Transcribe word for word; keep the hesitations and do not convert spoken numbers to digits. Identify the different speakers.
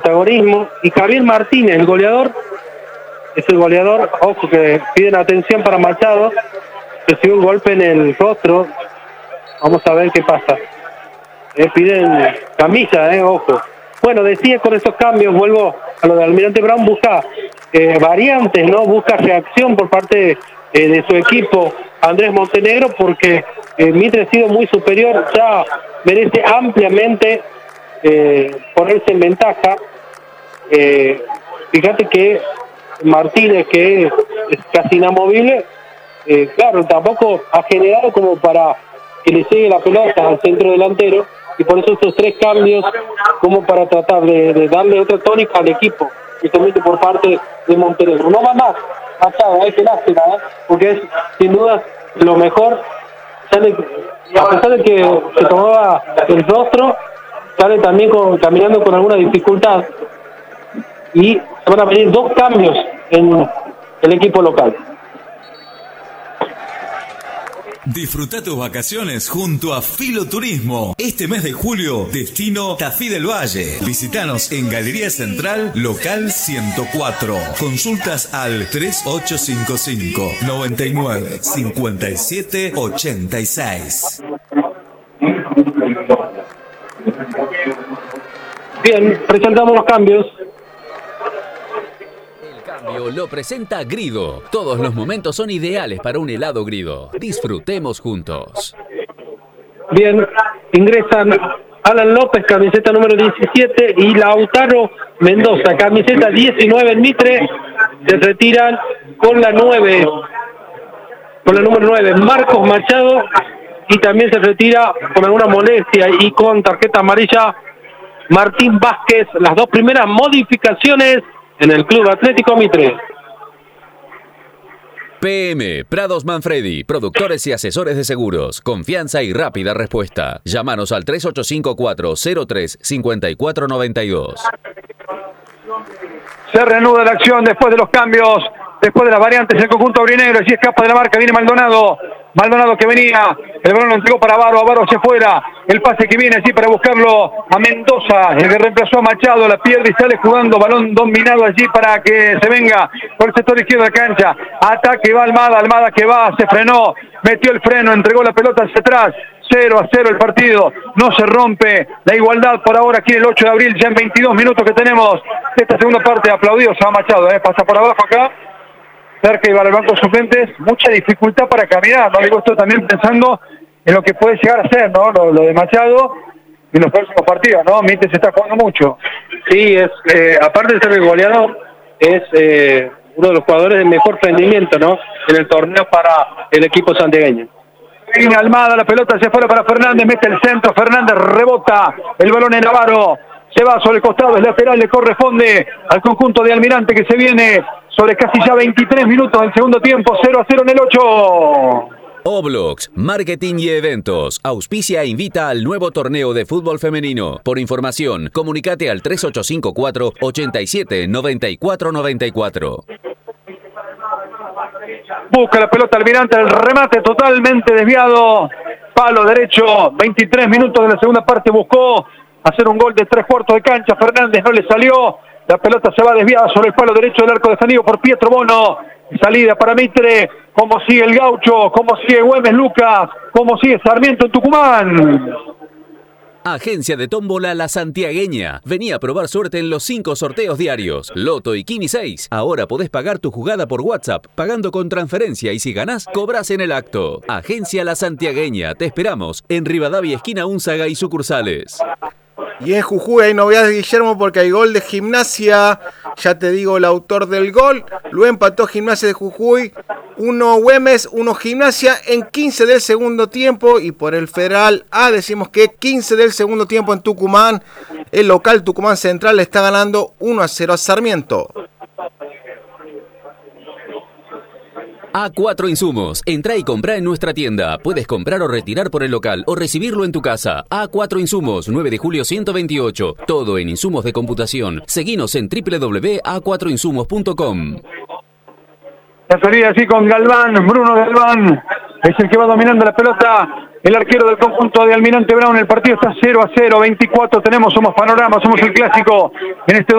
Speaker 1: protagonismo. Y Javier Martínez, el goleador, es el goleador. Ojo que piden atención para Machado. Recibió un golpe en el rostro. Vamos a ver qué pasa. Eh, piden camisa, eh, ojo. Bueno, decía con estos cambios, vuelvo a lo de Almirante Brown, busca eh, variantes, ¿no? Busca reacción por parte eh, de su equipo, Andrés Montenegro, porque eh, Mitre ha sido muy superior, ya merece ampliamente eh, ponerse en ventaja. Eh, fíjate que Martínez, que es, es casi inamovible, eh, claro, tampoco ha generado como para que le llegue la pelota al centro delantero, y por eso estos tres cambios como para tratar de, de darle otra tónica al equipo, justamente por parte de Montenegro. No va más, Machado, hay que lástima, ¿eh? Porque es sin duda lo mejor. Sale, a pesar de que se tomaba el rostro, sale también con, caminando con alguna dificultad, y se van a venir dos cambios en el equipo local.
Speaker 2: Disfruta tus vacaciones junto a Filoturismo. Este mes de julio, destino Tafí del Valle. Visítanos en Galería Central, local ciento cuatro. Consultas al tres ocho cinco cinco, nueve nueve, cinco siete ocho seis.
Speaker 1: Bien, presentamos los cambios.
Speaker 3: Lo presenta Grido. Todos los momentos son ideales para un helado Grido. Disfrutemos juntos.
Speaker 1: Bien, ingresan Alan López, camiseta número diecisiete, y Lautaro Mendoza, camiseta diecinueve en Mitre. Se retiran con la nueve, con la número nueve, Marcos Machado, y también se retira con alguna molestia y con tarjeta amarilla Martín Vázquez. Las dos primeras modificaciones en el Club Atlético Mitre.
Speaker 3: P M Prados Manfredi, productores y asesores de seguros. Confianza y rápida respuesta. Llámanos al tres ocho cinco cuatro cero tres cinco cuatro nueve dos.
Speaker 4: Se reanuda la acción después de los cambios, después de las variantes. El conjunto aurinegro, allí escapa de la marca, viene Maldonado. Maldonado que venía, el balón lo entregó para Avaro, Avaro hacia afuera, el pase que viene allí para buscarlo a Mendoza, el que reemplazó a Machado, la pierde y sale jugando, balón dominado allí para que se venga por el sector izquierdo de la cancha, ataque, va Almada, Almada que va, se frenó, metió el freno, entregó la pelota hacia atrás, cero a cero el partido, no se rompe la igualdad por ahora aquí en el ocho de abril, ya en veintidós minutos que tenemos de esta segunda parte. Aplaudidos a Machado, eh, pasa por abajo acá, cerca y va al banco de suplentes, mucha dificultad para caminar, ¿no? Digo esto también pensando en lo que puede llegar a ser, ¿no? Lo, lo de Machado en los próximos partidos, ¿no? Mitre se está jugando mucho.
Speaker 1: Sí, es eh, aparte de ser el goleador, es eh, uno de los jugadores de mejor rendimiento, ¿no? En el torneo para el equipo santiagueño.
Speaker 4: Viene Almada, la pelota se fuera para Fernández, mete el centro, Fernández rebota, el balón en Avaro, se va sobre el costado, es lateral, le corresponde al conjunto de Almirante que se viene sobre casi ya veintitrés minutos del segundo tiempo, cero a cero en el ocho.
Speaker 3: Oblox, Marketing y Eventos, auspicia e invita al nuevo torneo de fútbol femenino. Por información, comunicate al tres ocho cinco cuatro ocho siete nueve cuatro nueve cuatro.
Speaker 4: Busca la pelota Almirante, el remate totalmente desviado, palo derecho, veintitrés minutos de la segunda parte, buscó hacer un gol de tres cuartos de cancha, Fernández no le salió, la pelota se va desviada sobre el palo derecho del arco defendido por Pietro Bono, salida para Mitre, cómo sigue el Gaucho, cómo sigue Güemes Lucas, cómo sigue Sarmiento en Tucumán.
Speaker 3: Agencia de Tómbola La Santiagueña. Vení a probar suerte en los cinco sorteos diarios. Loto y Quini seis. Ahora podés pagar tu jugada por WhatsApp, pagando con transferencia, y si ganás, cobrás en el acto. Agencia La Santiagueña. Te esperamos en Rivadavia, esquina Únzaga y sucursales.
Speaker 5: Y en Jujuy hay novedades, Guillermo, porque hay gol de Gimnasia. Ya te digo el autor del gol. Lo empató Gimnasia de Jujuy. Uno Güemes, uno Gimnasia en quince del segundo tiempo. Y por el Federal A decimos que quince del segundo tiempo en Tucumán. El local Tucumán Central le está ganando uno a cero a Sarmiento.
Speaker 3: A cuatro Insumos. Entrá y comprá en nuestra tienda. Puedes comprar o retirar por el local o recibirlo en tu casa. A cuatro Insumos, nueve de julio ciento veintiocho. Todo en insumos de computación. Seguinos en doble u doble u doble u punto a cuatro insumos punto com.
Speaker 4: La salida así con Galván, Bruno Galván es el que va dominando la pelota. El arquero del conjunto de Almirante Brown. El partido está cero a cero, veinticuatro tenemos, somos Panorama, somos el clásico en este